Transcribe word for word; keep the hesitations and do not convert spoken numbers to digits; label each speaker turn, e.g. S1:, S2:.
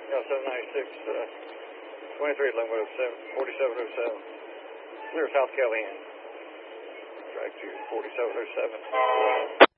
S1: Yeah, seven ninety-six, uh, twenty-three, Linwood, forty-seven oh seven. Clear South Callahan. Track to forty-seven oh seven.